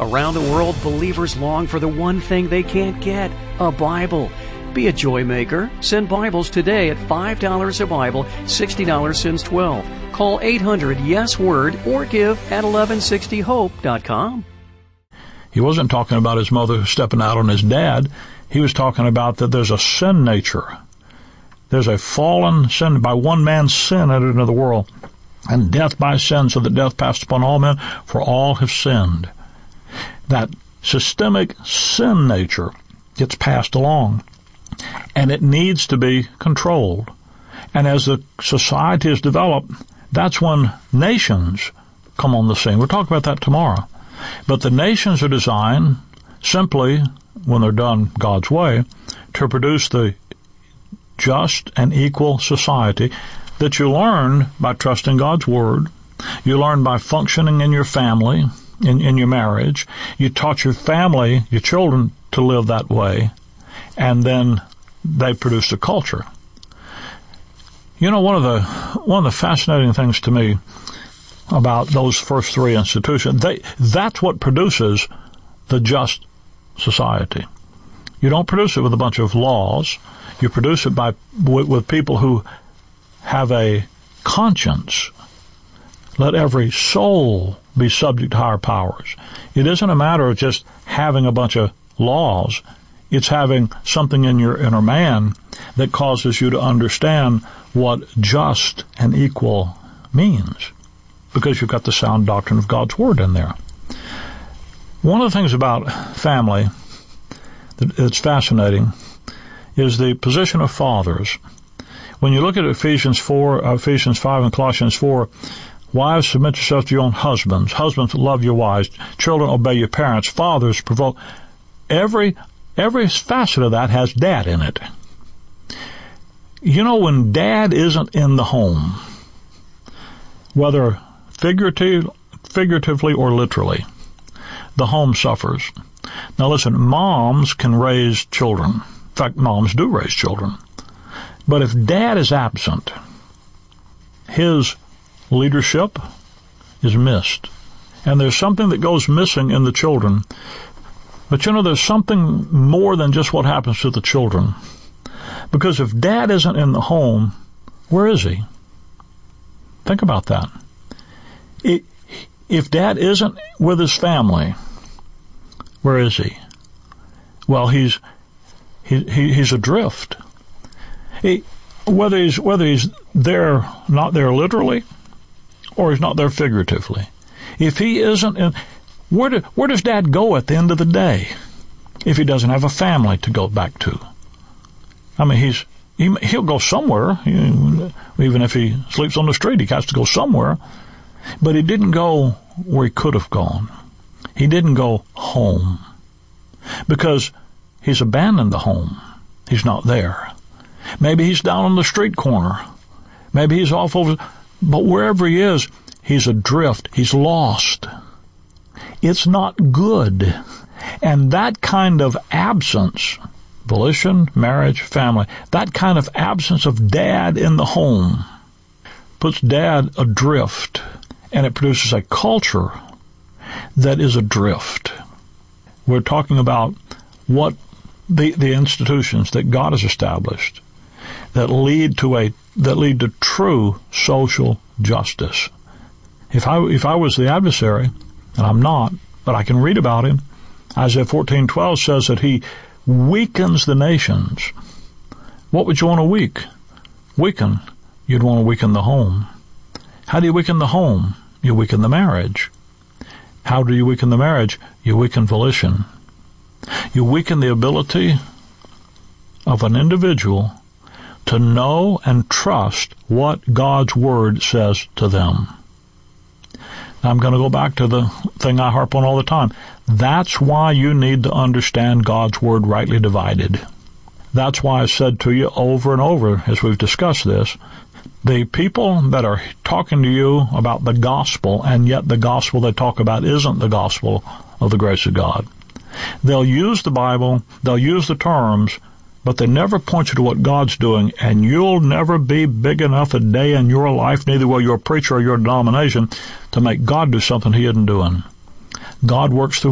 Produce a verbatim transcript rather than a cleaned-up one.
Around the world, believers long for the one thing they can't get, a Bible. Be a joy maker. Send Bibles today at five dollars a Bible, sixty dollars since twelve. Call eight hundred yes word or give at eleven sixty hope dot com. He wasn't talking about his mother stepping out on his dad. He was talking about that there's a sin nature. There's a fallen sin. By one man's sin entered into the world, and death by sin, so that death passed upon all men, for all have sinned. That systemic sin nature gets passed along, and it needs to be controlled. And as the society is developed, that's when nations come on the scene. We'll talk about that tomorrow. But the nations are designed simply, when they're done God's way, to produce the just and equal society that you learn by trusting God's Word. You learn by functioning in your family, in, in your marriage. You taught your family, your children, to live that way. And then they produce a culture. You know, one of the one of the fascinating things to me about those first three institutions, they, that's what produces the just society. You don't produce it with a bunch of laws. You produce it by with, with people who have a conscience. Let every soul be subject to higher powers. It isn't a matter of just having a bunch of laws. It's having something in your inner man that causes you to understand what just and equal means, because you've got the sound doctrine of God's Word in there. One of the things about family that's fascinating is the position of fathers. When you look at Ephesians four, uh, Ephesians five and Colossians four, wives, submit yourselves to your own husbands. Husbands, love your wives. Children, obey your parents. Fathers, provoke. Every every facet of that has dad in it. You know, when dad isn't in the home, whether figurative, figuratively or literally, the home suffers. Now listen, moms can raise children. In fact, moms do raise children. But if dad is absent, his leadership is missed. And there's something that goes missing in the children. But you know, there's something more than just what happens to the children. Because if dad isn't in the home, where is he? Think about that. It, if dad isn't with his family, where is he? Well, he's he, he he's adrift. He, whether he's whether he's there, not there literally, or he's not there figuratively. If he isn't in, where do, where does dad go at the end of the day if he doesn't have a family to go back to? I mean, he's he, he'll go somewhere. Even if he sleeps on the street, he has to go somewhere. But he didn't go where he could have gone. He didn't go home because he's abandoned the home. He's not there. Maybe he's down on the street corner. Maybe he's off over, but wherever he is, he's adrift. He's lost. It's not good. And that kind of absence, volition, marriage, family, that kind of absence of dad in the home puts dad adrift, and it produces a culture that is adrift. We're talking about what the, the institutions that God has established that lead to a that lead to true social justice. If I if I was the adversary, and I'm not, but I can read about him, Isaiah fourteen twelve says that he weakens the nations. What would you want to weak? Weaken. You'd want to weaken the home. How do you weaken the home? You weaken the marriage. How do you weaken the marriage? You weaken volition. You weaken the ability of an individual to know and trust what God's Word says to them. Now, I'm going to go back to the thing I harp on all the time. That's why you need to understand God's Word rightly divided. That's why I said to you over and over as we've discussed this, the people that are talking to you about the gospel, and yet the gospel they talk about isn't the gospel of the grace of God. They'll use the Bible, they'll use the terms, but they never point you to what God's doing, and you'll never be big enough a day in your life, neither will your preacher or your denomination, to make God do something he isn't doing. God works through